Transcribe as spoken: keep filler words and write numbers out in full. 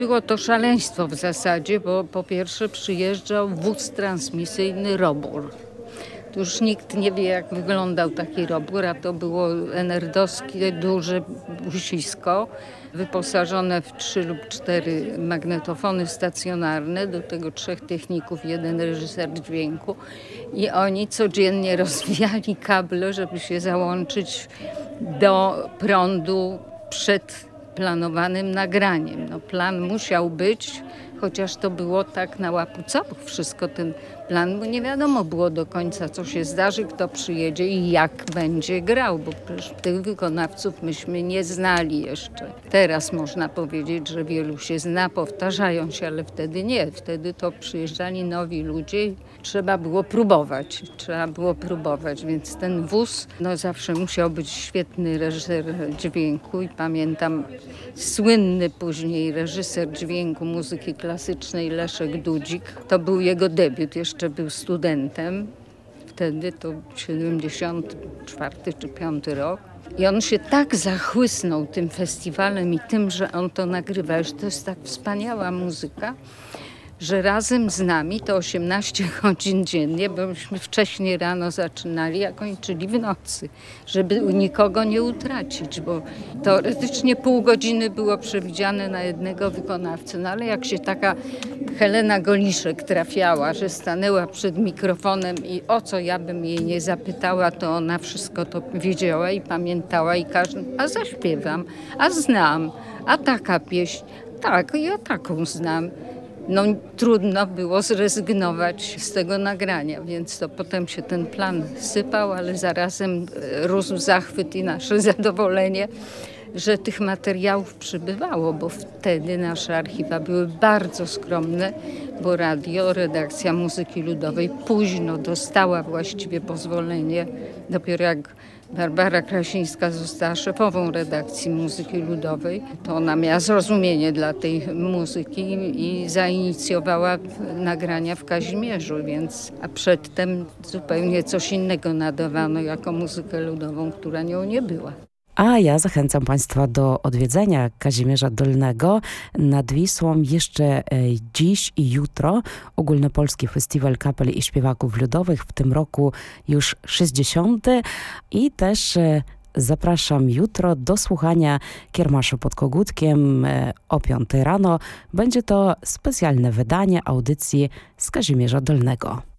Było to szaleństwo w zasadzie, bo po pierwsze przyjeżdżał wóz transmisyjny Robur. Tu już nikt nie wie, jak wyglądał taki Robur, a to było enerdowskie duże busisko wyposażone w trzy lub cztery magnetofony stacjonarne, do tego trzech techników, jeden reżyser dźwięku i oni codziennie rozwijali kable, żeby się załączyć do prądu przed planowanym nagraniem. No, plan musiał być, chociaż to było tak na łapu-capu wszystko ten plan, bo nie wiadomo było do końca, co się zdarzy, kto przyjedzie i jak będzie grał, bo przecież tych wykonawców myśmy nie znali jeszcze. Teraz można powiedzieć, że wielu się zna, powtarzają się, ale wtedy nie. Wtedy to przyjeżdżali nowi ludzie i trzeba było próbować. Trzeba było próbować, więc ten wóz no, zawsze musiał być świetny reżyser dźwięku i pamiętam słynny później reżyser dźwięku muzyki klasycznej Leszek Dudzik. To był jego debiut, jeszcze był studentem. Wtedy to siedemdziesiąty czwarty czy piąty rok. I on się tak zachłysnął tym festiwalem i tym, że on to nagrywa, że to jest tak wspaniała muzyka, że razem z nami to osiemnaście godzin dziennie, bo myśmy wcześniej rano zaczynali, a kończyli w nocy, żeby nikogo nie utracić, bo teoretycznie pół godziny było przewidziane na jednego wykonawcę, no ale jak się taka Helena Goliszek trafiała, że stanęła przed mikrofonem i o co ja bym jej nie zapytała, to ona wszystko to wiedziała i pamiętała i każdy, a zaśpiewam, a znam, a taka pieśń, tak, ja taką znam. No trudno było zrezygnować z tego nagrania, więc to potem się ten plan sypał, ale zarazem rósł zachwyt i nasze zadowolenie, że tych materiałów przybywało, bo wtedy nasze archiwa były bardzo skromne, bo radio, redakcja muzyki ludowej późno dostała właściwie pozwolenie, dopiero jak Barbara Krasińska została szefową redakcji muzyki ludowej, to ona miała zrozumienie dla tej muzyki i zainicjowała nagrania w Kazimierzu, więc a przedtem zupełnie coś innego nadawano jako muzykę ludową, która nią nie była. A ja zachęcam Państwa do odwiedzenia Kazimierza Dolnego nad Wisłą jeszcze dziś i jutro. Ogólnopolski Festiwal Kapel i Śpiewaków Ludowych, w tym roku już sześćdziesiąty. I też zapraszam jutro do słuchania Kiermaszu pod Kogutkiem o piątej rano. Będzie to specjalne wydanie audycji z Kazimierza Dolnego.